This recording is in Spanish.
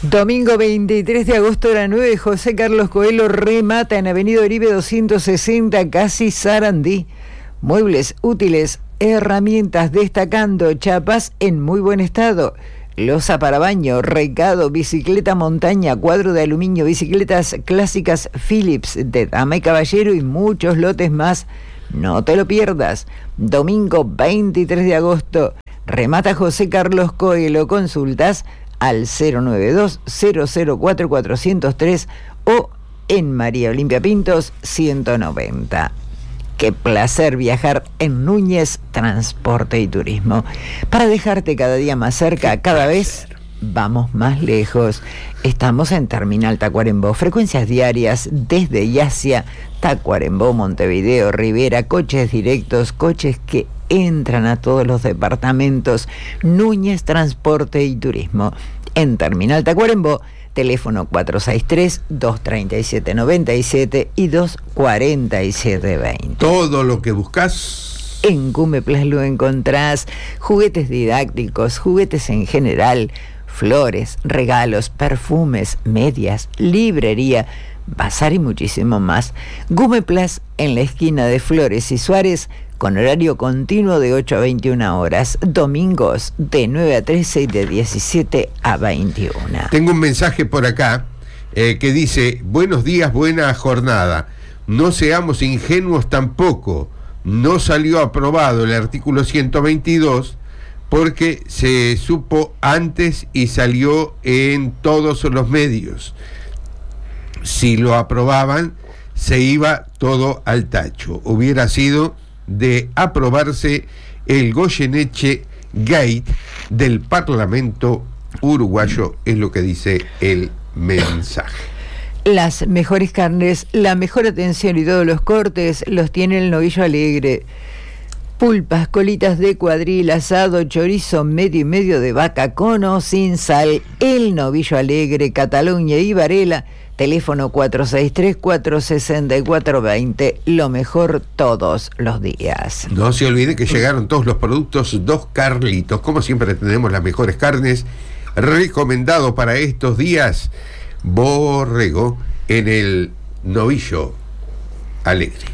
Domingo 23 de agosto a las 9, José Carlos Coelho remata en Avenida Oribe 260, casi Sarandí. Muebles útiles, herramientas destacando, chapas en muy buen estado. Loza para baño, recado, bicicleta montaña, cuadro de aluminio, bicicletas clásicas Philips de dama y caballero y muchos lotes más. No te lo pierdas. Domingo 23 de agosto, remata José Carlos Coelho. Consultas al 092-004-403 o en María Olimpia Pintos 190. Qué placer viajar en Núñez Transporte y Turismo. Para dejarte cada día más cerca, cada vez vamos más lejos. Estamos en Terminal Tacuarembó, frecuencias diarias desde y hacia Tacuarembó, Montevideo, Rivera, coches directos, coches que entran a todos los departamentos. Núñez Transporte y Turismo. En Terminal Tacuarembó, teléfono 463-237-97 y 247-20. Todo lo que buscas en Gumeplas lo encontrás. Juguetes didácticos, juguetes en general, flores, regalos, perfumes, medias, librería, bazar y muchísimo más. Gumeplas en la esquina de Flores y Suárez, con horario continuo de 8 a 21 horas, domingos de 9 a 13 y de 17 a 21. Tengo un mensaje por acá que dice: buenos días, buena jornada. No seamos ingenuos tampoco. No salió aprobado el artículo 122 porque se supo antes y salió en todos los medios. Si lo aprobaban, se iba todo al tacho. Hubiera sido de aprobarse el Goyeneche Gate del Parlamento uruguayo, es lo que dice el mensaje. Las mejores carnes, la mejor atención y todos los cortes los tiene el Novillo Alegre. Pulpas, colitas de cuadril, asado, chorizo medio y medio de vaca con o sin sal. El Novillo Alegre, Cataluña y Varela. Teléfono 463-464-20. Lo mejor todos los días. No se olvide que llegaron todos los productos Dos Carlitos. Como siempre tenemos las mejores carnes. Recomendado para estos días, borrego en el Novillo Alegre.